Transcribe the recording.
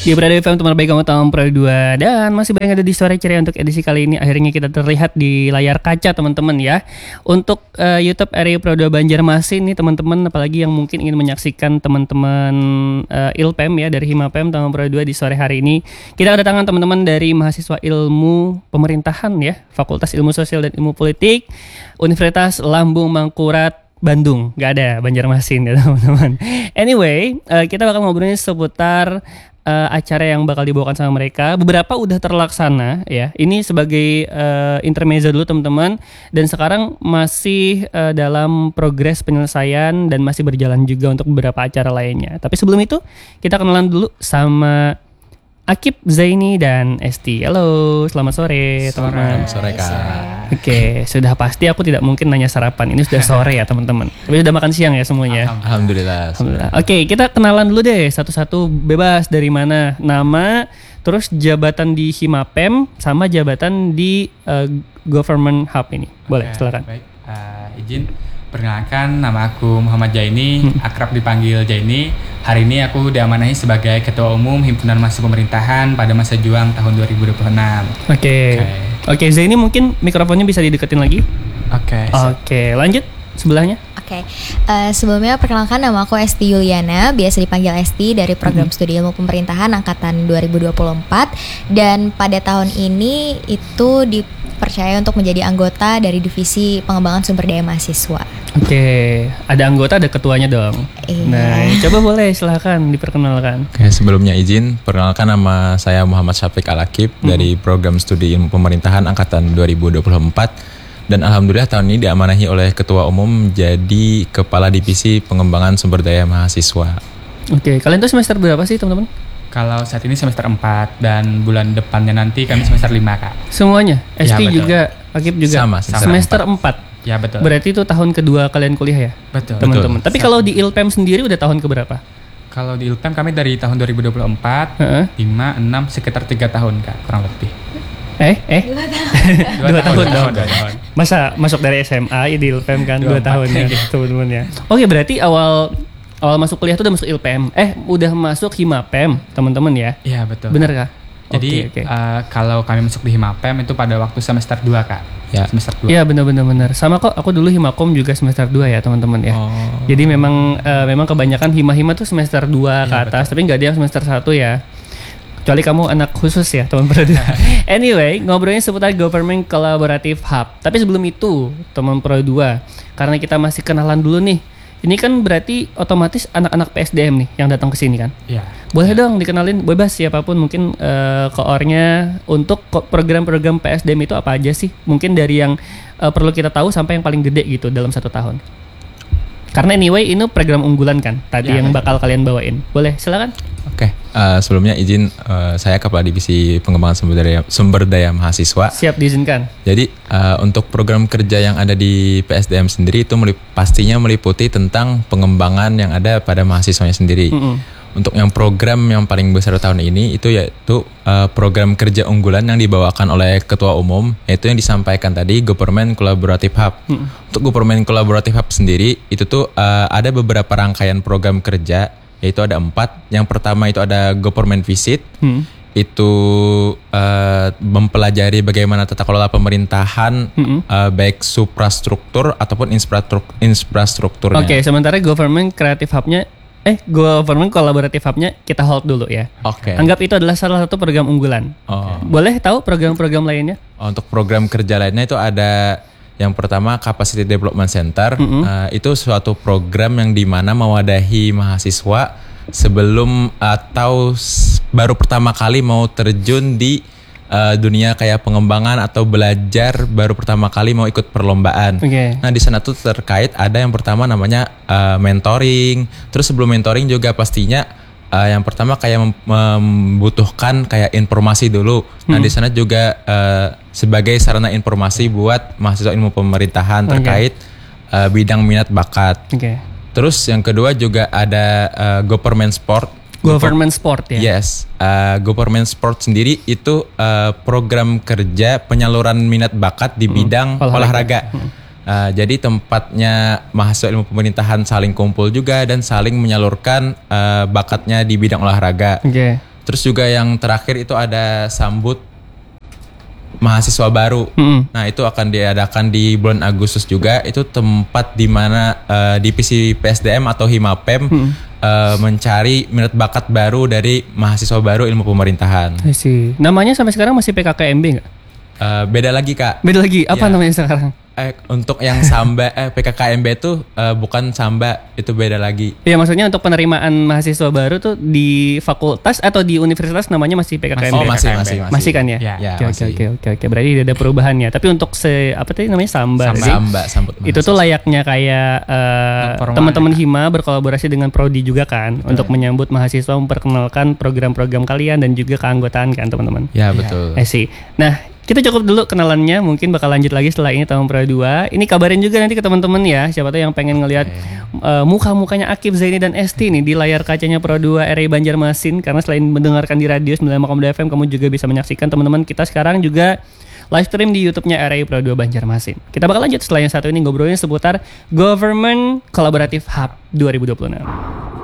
Di Prado FM teman baik kamu tahun Pro 2. Dan masih banyak ada di Sore Ceria untuk edisi kali ini. Akhirnya kita terlihat di layar kaca teman-teman ya. Untuk YouTube RI Pro 2 Banjarmasin nih teman-teman, apalagi yang mungkin ingin menyaksikan teman-teman Ilpem ya dari Himapem tahun Pro 2 di sore hari ini. Kita kedatangan teman-teman dari mahasiswa ilmu pemerintahan ya, Fakultas Ilmu Sosial dan Ilmu Politik, Universitas Lambung Mangkurat Bandung, nggak ada Banjarmasin ya teman-teman. Anyway, kita bakal ngobrolin seputar acara yang bakal dibawakan sama mereka. Beberapa udah terlaksana ya. Ini sebagai intermezzo dulu teman-teman. Dan sekarang masih dalam progres penyelesaian dan masih berjalan juga untuk beberapa acara lainnya. Tapi sebelum itu kita kenalan dulu sama Akib, Zaini, dan Esti. Halo, selamat sore teman-teman. Sore Kak. Oke, sudah pasti aku tidak mungkin nanya sarapan. Ini sudah sore ya teman-teman. Tapi sudah makan siang ya semuanya. Alhamdulillah. Oke, kita kenalan dulu deh satu-satu, bebas dari mana, nama, terus jabatan di Himapem sama jabatan di Government Hub ini. Boleh, silakan. Baik, izin perkenalkan, nama aku Muhammad Jaini, akrab dipanggil Jaini. Hari ini aku diamanahi sebagai Ketua Umum Himpunan Mahasiswa Pemerintahan pada masa juang tahun 2026. Oke, Zaini mungkin mikrofonnya bisa dideketin lagi. Oke, lanjut sebelahnya. Oke, sebelumnya perkenalkan nama aku Esti Yuliana, biasa dipanggil Esti dari program studi ilmu pemerintahan angkatan 2024. Dan pada tahun ini itu dipercaya untuk menjadi anggota dari divisi pengembangan sumber daya mahasiswa. Oke, ada anggota, ada ketuanya dong. Iya. Nah, coba boleh silahkan diperkenalkan. Oke, sebelumnya izin perkenalkan nama saya Muhammad Syafiq Al-Akib dari program studi ilmu pemerintahan angkatan 2024. Dan alhamdulillah tahun ini diamanahi oleh Ketua Umum jadi Kepala Divisi Pengembangan Sumber Daya Mahasiswa. Oke, kalian tuh semester berapa sih teman-teman? Kalau saat ini semester 4 dan bulan depannya nanti kami semester 5 Kak. Semuanya? Ya, ST betul. juga, Akib juga? Sama, semester 4? Ya betul. Berarti itu tahun kedua kalian kuliah ya? Betul. Teman-teman. Tapi kalau di Ilpem sendiri udah tahun keberapa? Kalau di Ilpem kami dari tahun 2024, 5, 6, sekitar 3 tahun Kak, kurang lebih. 2 tahun dong. Masa masuk dari SMA ya di Ilpem kan 2 tahun ya teman-teman ya. Oke, berarti awal masuk kuliah tuh udah masuk Ilpem. Udah masuk Himapem, teman-teman ya? Iya betul. Bener kah? Jadi kalau kami masuk di Himapem itu pada waktu semester 2 Kak. Ya. Semester 2. Iya benar. Sama kok, aku dulu Himakom juga semester 2 ya teman-teman ya. Jadi memang kebanyakan Hima tuh semester 2 ke atas, tapi nggak ada yang semester 1 ya. Kecuali kamu anak khusus ya teman Pro 2. Anyway, ngobrolnya seputar Government Collaborative Hub. Tapi sebelum itu teman Pro 2, karena kita masih kenalan dulu nih. Ini kan berarti otomatis anak-anak PSDM nih yang datang ke sini kan? Iya. Boleh dong dikenalin, bebas siapapun mungkin koornya untuk program-program PSDM itu apa aja sih? Mungkin dari yang perlu kita tahu sampai yang paling gede gitu dalam 1 tahun. Karena anyway ini program unggulan kan tadi yang bakal kalian bawain. Boleh, silakan. Oke, sebelumnya izin saya Kepala Divisi Pengembangan Sumber Daya Mahasiswa. Siap diizinkan. Jadi untuk program kerja yang ada di PSDM sendiri itu pastinya meliputi tentang pengembangan yang ada pada mahasiswanya sendiri. Untuk yang program yang paling besar tahun ini itu yaitu program kerja unggulan yang dibawakan oleh Ketua Umum, yaitu yang disampaikan tadi Government Collaborative Hub. Untuk Government Collaborative Hub sendiri itu tuh ada beberapa rangkaian program kerja, yaitu ada 4. Yang pertama itu ada Government Visit. Itu mempelajari bagaimana tata kelola pemerintahan baik suprastruktur ataupun infrastrukturnya. Oke, sementara Government Creative Hub-nya Government Collaborative Hub-nya kita hold dulu ya. Oke. Anggap itu adalah salah satu program unggulan. Boleh tahu program-program lainnya? Untuk program kerja lainnya itu ada yang pertama Capacity Development Center. Itu suatu program yang dimana mewadahi mahasiswa sebelum atau baru pertama kali mau terjun di dunia kayak pengembangan atau belajar baru pertama kali mau ikut perlombaan. Nah di sana tuh terkait ada yang pertama namanya mentoring. Terus sebelum mentoring juga pastinya yang pertama kayak membutuhkan kayak informasi dulu. Nah di sana juga sebagai sarana informasi buat mahasiswa ilmu pemerintahan terkait bidang minat bakat. Terus yang kedua juga ada government sport. Government sport ya? Yes, government sport sendiri itu program kerja penyaluran minat bakat di bidang olahraga. Jadi tempatnya mahasiswa ilmu pemerintahan saling kumpul juga dan saling menyalurkan bakatnya di bidang olahraga. Terus juga yang terakhir itu ada sambut mahasiswa baru. Nah, itu akan diadakan di bulan Agustus juga. Itu tempat di mana divisi PSDM atau Himapem mencari minat bakat baru dari mahasiswa baru ilmu pemerintahan. I see. Namanya sampai sekarang masih PKKMB nggak? Beda lagi, Kak. Beda lagi. Apa Ya. namanya sekarang? Untuk yang Samba PKKMB itu bukan Samba, itu beda lagi. Ya maksudnya untuk penerimaan mahasiswa baru tuh di fakultas atau di universitas namanya masih PKKMB. Oh, masih. Masih kan ya? Ya. Ya, Oke, masih. oke. Berarti ada perubahannya. Tapi untuk apa tadi namanya Samba. Samba, sambut Itu tuh layaknya kayak Formal teman-teman Hima berkolaborasi dengan Prodi juga kan untuk menyambut mahasiswa, memperkenalkan program-program kalian dan juga keanggotaan kan teman-teman. Ya, betul. I see. Nah, kita cukup dulu kenalannya, mungkin bakal lanjut lagi setelah ini tahun Pro 2. Ini kabarin juga nanti ke teman-teman ya, siapa tahu yang pengen ngelihat muka-mukanya Akib, Zaini dan Esti nih di layar kacanya Pro 2 RI Banjarmasin. Karena selain mendengarkan di radio 95,2 FM, kamu juga bisa menyaksikan teman-teman kita sekarang juga live stream di YouTube-nya RI Pro 2 Banjarmasin. Kita bakal lanjut setelah yang satu ini ngobrolin seputar Government Collaborative Hub 2026.